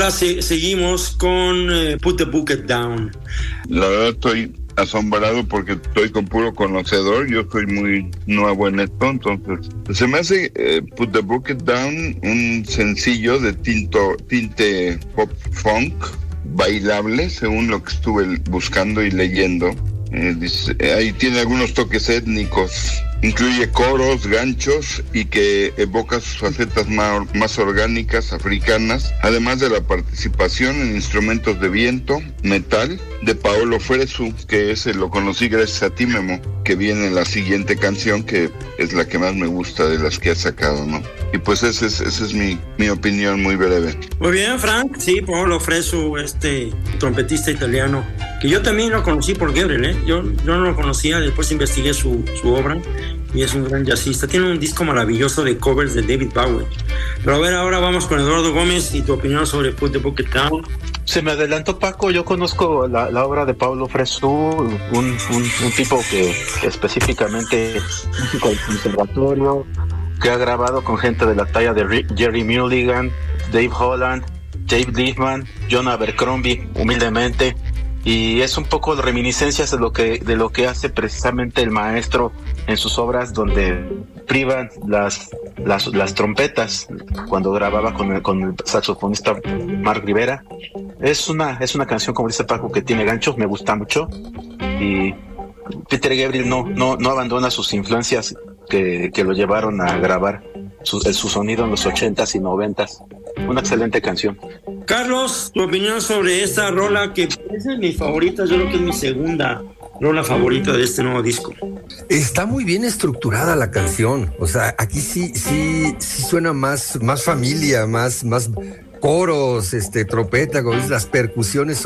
ahora seguimos con Put the Bucket Down. La verdad estoy asombrado porque estoy con puro conocedor. Yo soy muy nuevo en esto, entonces se me hace Put the Bucket Down un sencillo de tinte pop funk bailable, según lo que estuve buscando y leyendo. Ahí tiene algunos toques étnicos, incluye coros, ganchos y que evoca sus facetas más orgánicas, africanas, además de la participación en instrumentos de viento, metal, de Paolo Fresu, que ese lo conocí gracias a ti, Memo, que viene en la siguiente canción, que es la que más me gusta de las que ha sacado, ¿no? Y pues esa es mi opinión muy breve. Muy bien, Frank. Sí, Paolo Fresu, trompetista italiano, que yo también lo conocí por Gabriel, ¿eh? Yo no lo conocía, después investigué su obra y es un gran jazzista. Tiene un disco maravilloso de covers de David Bowie. Pero a ver, ahora vamos con Eduardo Gómez y tu opinión sobre Put the Bucket Down. Se me adelantó Paco, yo conozco la obra de Paolo Fresu, un tipo que específicamente músico del conservatorio, que ha grabado con gente de la talla de Jerry Mulligan, Dave Holland, Dave Liebman, John Abercrombie, humildemente, y es un poco de reminiscencias de lo que hace precisamente el maestro en sus obras, donde privan las trompetas cuando grababa con el saxofonista Mark Rivera. Es una canción, como dice Paco, que tiene ganchos, me gusta mucho, y Peter Gabriel no abandona sus influencias que lo llevaron a grabar su sonido en los 80s y 90s. Una excelente canción. Carlos, tu opinión sobre esta rola, que es mi favorita, yo creo que es mi segunda rola favorita de este nuevo disco. Está muy bien estructurada la canción, o sea, aquí sí suena más familia, más coros, trompeta, las percusiones